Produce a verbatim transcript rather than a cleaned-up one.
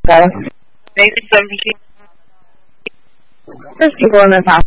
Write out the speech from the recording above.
Okay. Maybe seventeen. There's people in this house.